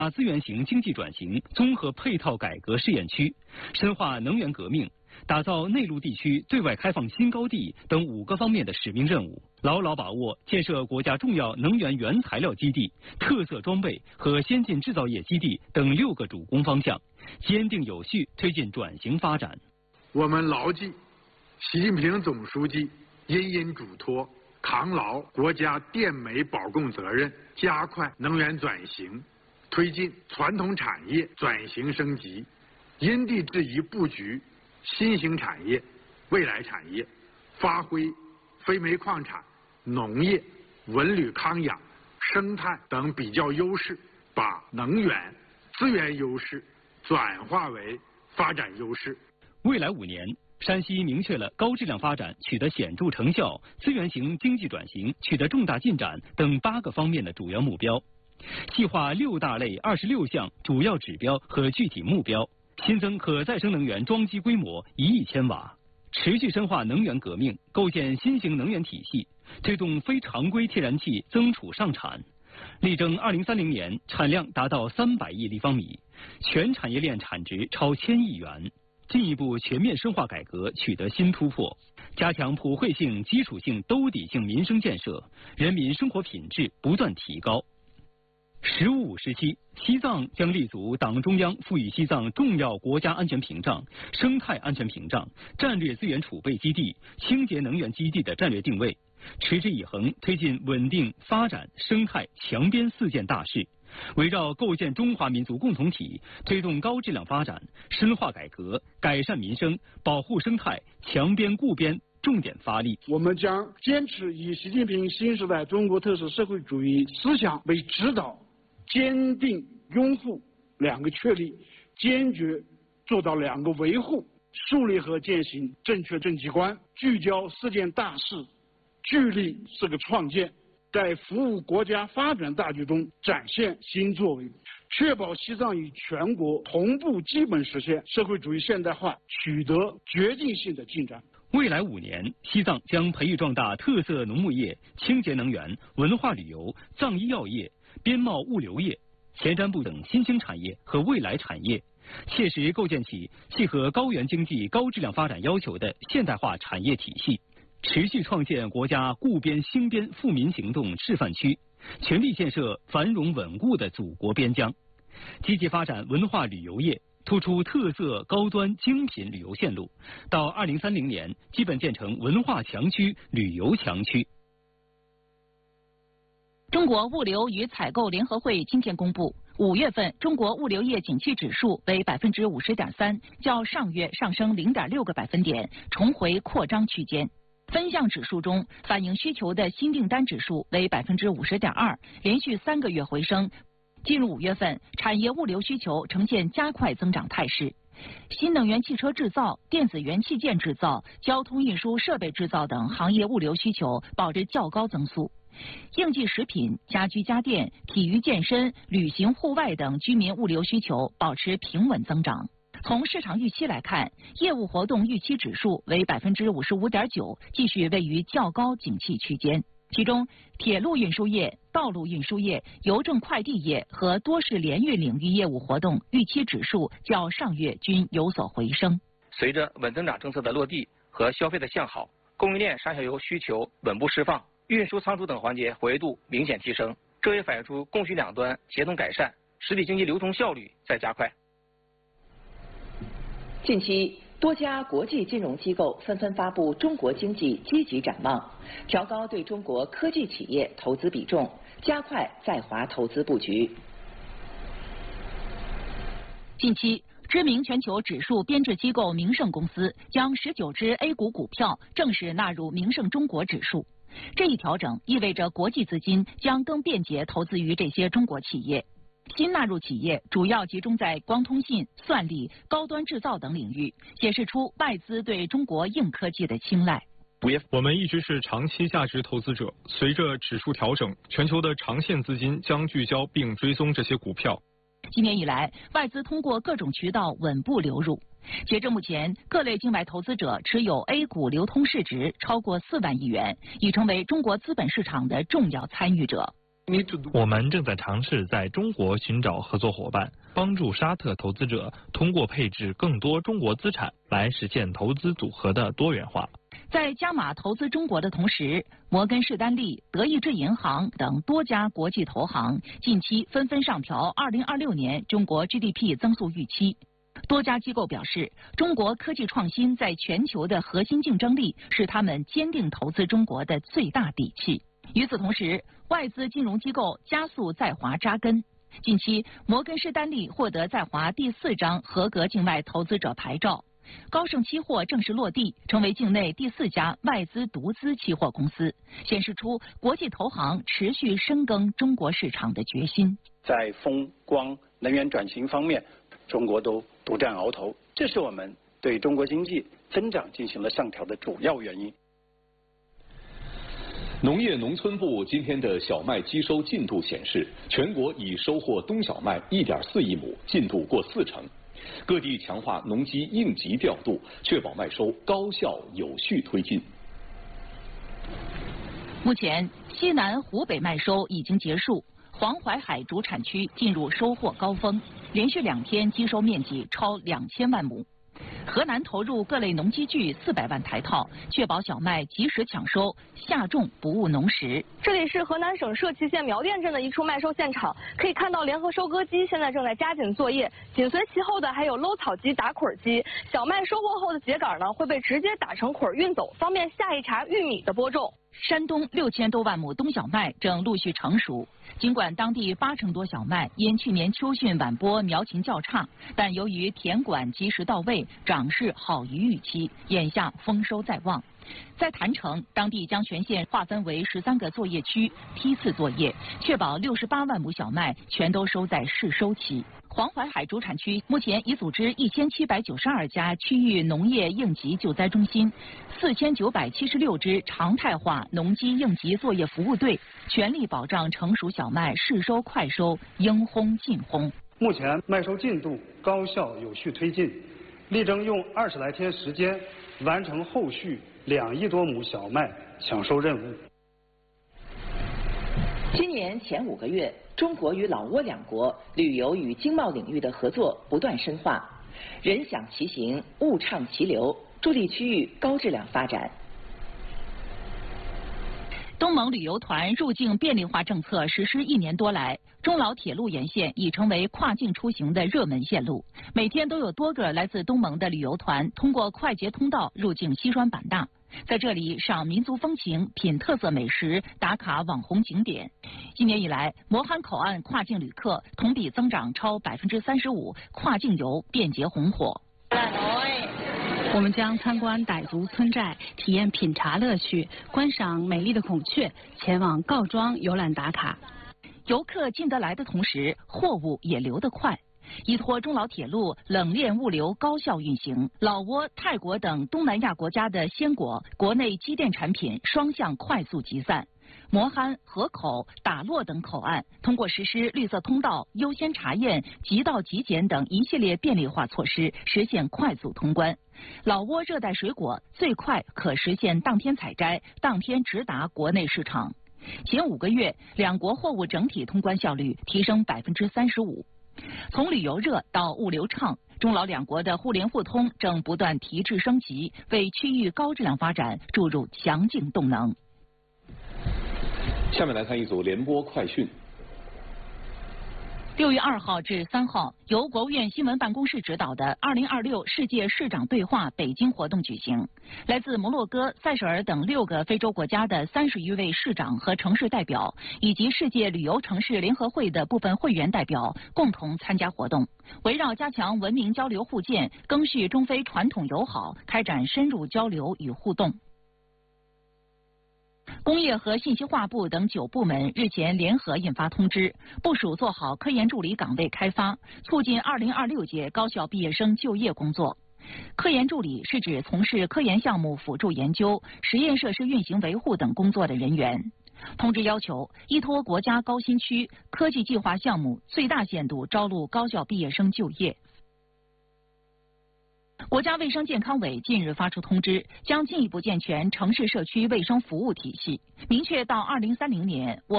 资源型经济转型综合配套改革试验区，深化能源革命，打造内陆地区对外开放新高地等5个方面的使命任务，牢牢把握建设国家重要能源原材料基地、特色装备和先进制造业基地等6个主攻方向，坚定有序推进转型发展。 我们牢记习近平总书记殷殷嘱托，扛牢国家电煤保供责任，加快能源转型，推进传统产业转型升级，因地制宜布局新兴产业、未来产业，发挥非煤矿产、农业、文旅康养、生态等比较优势，把能源资源优势转化为发展优势。 未来5年，山西明确了高质量发展取得显著成效、资源型经济转型取得重大进展等8个方面的主要目标，细化6大类26项主要指标和具体目标，新增可再生能源装机规模1亿千瓦，持续深化能源革命，构建新型能源体系，推动非常规天然气增储上产，力争2030年产量达到300亿立方米，全产业链产值超1000亿元。进一步全面深化改革取得新突破，加强普惠性、基础性、兜底性民生建设，人民生活品质不断提高。“15+5”时期，西藏将立足党中央赋予西藏重要国家安全屏障、生态安全屏障、战略资源储备基地、清洁能源基地的战略定位，持之以恒推进稳定发展、生态强边4件大事，围绕构建中华民族共同体，推动高质量发展，深化改革，改善民生，保护生态，强边固边重点发力。 我们将坚持以习近平新时代中国特色社会主义思想为指导，坚定拥护2个确立，坚决做到2个维护，树立和践行正确政绩观，聚焦4件大事，聚力4个创建，在服务国家发展大局中展现新作为，确保西藏与全国同步基本实现社会主义现代化取得决定性的进展。 未来5年，西藏将培育壮大特色农牧业、清洁能源、文化旅游、藏医药业、边贸物流业、前瞻部等新兴产业和未来产业，切实构建起契合高原经济高质量发展要求的现代化产业体系，持续创建国家固边兴边富民行动示范区，全力建设繁荣稳固的祖国边疆，积极发展文化旅游业，突出特色高端精品旅游线路，到2030年基本建成文化强区、旅游强区。 中国物流与采购联合会今天公布，5月份中国物流业景气指数为50.3%，较上月上升0.6个百分点，重回扩张区间。分项指数中，反映需求的新订单指数为50.2%，连续3个月回升。进入5月份，产业物流需求呈现加快增长态势。新能源汽车制造、电子元器件制造、交通运输设备制造等行业物流需求保持较高增速。应季食品、家居家电、体育健身、旅行户外等居民物流需求保持平稳增长。从市场预期来看，业务活动预期指数为55.9%，继续位于较高景气区间。其中，铁路运输业、道路运输业、邮政快递业和多式联运领域业务活动预期指数较上月均有所回升。 随着稳增长政策的落地和消费的向好，供应链上下游需求稳步释放，运输仓储等环节活跃度明显提升，这也反映出供需两端协同改善，实体经济流通效率在加快。 近期，多家国际金融机构纷纷发布中国经济积极展望，调高对中国科技企业投资比重，加快在华投资布局。 近期，知名全球指数编制机构明晟公司将19只 A 股股票正式纳入明晟中国指数。这一调整意味着国际资金将更便捷投资于这些中国企业。新纳入企业主要集中在光通信、算力、高端制造等领域，显示出外资对中国硬科技的青睐。 我们一直是长期价值投资者，随着指数调整，全球的长线资金将聚焦并追踪这些股票。 今年以来，外资通过各种渠道稳步流入。截至目前，各类境外投资者持有 A 股流通市值超过4万亿元，已成为中国资本市场的重要参与者。 我们正在尝试在中国寻找合作伙伴，帮助沙特投资者通过配置更多中国资产来实现投资组合的多元化。 在加码投资中国的同时，摩根士丹利、德意志银行等多家国际投行近期纷纷上调2026年中国 GDP 增速预期。多家机构表示，中国科技创新在全球的核心竞争力是他们坚定投资中国的最大底气。与此同时，外资金融机构加速在华扎根。近期，摩根士丹利获得在华第4张合格境外投资者牌照。高盛期货正式落地，成为境内第4家外资独资期货公司，显示出国际投行持续深耕中国市场的决心。 在风光能源转型方面，中国都独占鳌头，这是我们对中国经济增长进行了上调的主要原因。 农业农村部今天的小麦机收进度显示，全国已收获冬小麦1.4亿亩，进度过40%。各地强化农机应急调度，确保麦收高效有序推进。 目前，西南、湖北麦收已经结束，黄淮海主产区进入收获高峰，连续2天机收面积超2000万亩。河南投入各类农机具400万台套，确保小麦及时抢收，下种不误农时。 这里是河南省社旗县苗店镇的一处麦收现场，可以看到联合收割机现在正在加紧作业，紧随其后的还有搂草机、打捆机。小麦收获后的秸秆呢，会被直接打成捆运走，方便下一茬玉米的播种。 山东6000多万亩冬小麦正陆续成熟，尽管当地80%多小麦因去年秋汛晚播苗情较差，但由于田管及时到位，长势好于预期，眼下丰收在望。在郯城，当地将全县划分为13个作业区，批次作业，确保68万亩小麦全都收在试收期。黄淮海主产区目前已组织1792家区域农业应急救灾中心，4976支常态化农机应急作业服务队，全力保障成熟小麦试收快收，应烘尽烘。 目前麦收进度高效有序推进，力争用20来天时间完成后续2亿多亩小麦抢收任务。 今年前5个月，中国与老挝2国旅游与经贸领域的合作不断深化，人享其行，物畅其流，助力区域高质量发展。 东盟旅游团入境便利化政策实施1年多来，中老铁路沿线已成为跨境出行的热门线路，每天都有多个来自东盟的旅游团通过快捷通道入境西双版纳，在这里赏民族风情、品特色美食、打卡网红景点。今年以来，磨憨口岸跨境旅客同比增长超35%，跨境游便捷红火。 我们将参观傣族村寨，体验品茶乐趣，观赏美丽的孔雀，前往告庄游览打卡。 游客进得来的同时，货物也流得快。依托中老铁路冷链物流高效运行，老挝、泰国等东南亚国家的鲜果、国内机电产品双向快速集散。磨憨、河口、打洛等口岸通过实施绿色通道、优先查验、即到即检等一系列便利化措施，实现快速通关。老挝热带水果最快可实现当天采摘、当天直达国内市场。前5个月，2国货物整体通关效率提升35%。从旅游热到物流畅，中老2国的互联互通正不断提质升级，为区域高质量发展注入强劲动能。 下面来看一组联播快讯。 6月2号至3号，由国务院新闻办公室指导的2026世界市长对话北京活动举行。来自摩洛哥、塞舌尔等6个非洲国家的30余位市长和城市代表，以及世界旅游城市联合会的部分会员代表共同参加活动，围绕加强文明交流互鉴、赓续中非传统友好，开展深入交流与互动。工业和信息化部等9部门日前联合印发通知，部署做好科研助理岗位开发，促进2026届高校毕业生就业工作。科研助理是指从事科研项目辅助研究、实验设施运行维护等工作的人员。通知要求，依托国家高新区科技计划项目，最大限度招录高校毕业生就业。国家卫生健康委近日发出通知，将进一步健全城市社区卫生服务体系，明确到2030年，